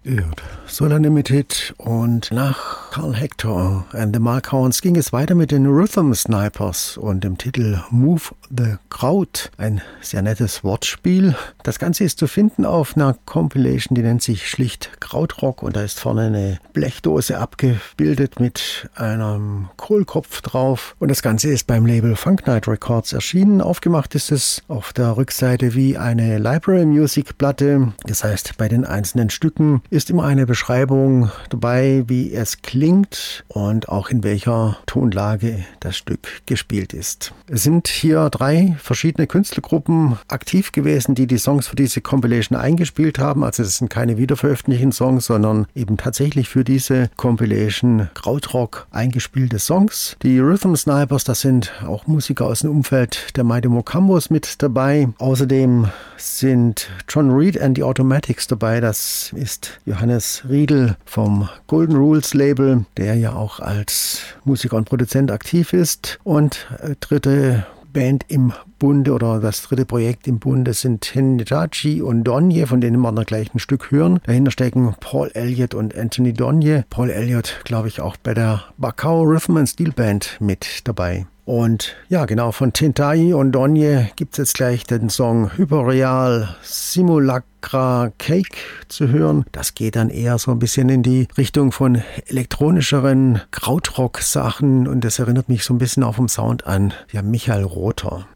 Solar Limited und nach Carl Hector and the Markhorns ging es weiter mit den Rhythm Snipers und dem Titel Move the Crowd. Ein sehr nettes Wortspiel. Das Ganze ist zu finden auf einer Compilation, die nennt sich schlicht Krautrock und da ist vorne eine Blechdose abgebildet mit einem Kohlkopf drauf und das Ganze ist beim Label Funk Night Records erschienen. Aufgemacht ist es auf der Rückseite wie eine Library Music Platte. Das heißt, bei den einzelnen Stücken ist immer eine Beschreibung dabei, wie es klingt und auch in welcher Tonlage das Stück gespielt ist. Es sind hier 3 verschiedene Künstlergruppen aktiv gewesen, die die Songs für diese Compilation eingespielt haben. Also das sind keine wiederveröffentlichten Songs, sondern eben tatsächlich für diese Compilation Krautrock eingespielte Songs. Die Rhythm Snipers, das sind auch Musiker aus dem Umfeld der Mighty Mocambos mit dabei. Außerdem sind John Reed and the Automatics dabei. Das ist Johannes Riedel vom Golden Rules Label, der ja auch als Musiker und Produzent aktiv ist. Und dritte Band im Bunde oder das dritte Projekt im Bunde sind Hitachi und Donye, von denen wir noch gleich ein Stück hören. Dahinter stecken Paul Elliott und Anthony Donye. Paul Elliott, glaube ich, auch bei der Bacao Rhythm and Steel Band mit dabei. Und ja, genau, von Tintai und Donye gibt es jetzt gleich den Song Hyperreal Simulacra Cake zu hören. Das geht dann eher so ein bisschen in die Richtung von elektronischeren Krautrock-Sachen und das erinnert mich so ein bisschen auch vom Sound an Michael Rother.